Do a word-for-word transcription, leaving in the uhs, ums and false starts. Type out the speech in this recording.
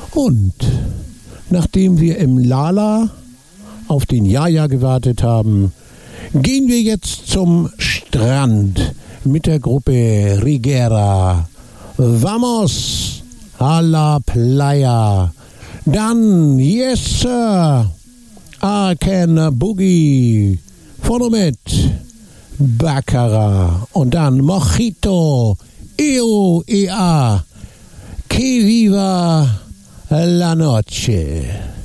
Und nachdem wir im Lala auf den Jaja gewartet haben, gehen wir jetzt zum Strand mit der Gruppe Rigera. Vamos a la playa. Dann, yes sir, I can boogie. Vorne mit Baccarat. Und dann Mojito, Eo, Ea, que viva la noche.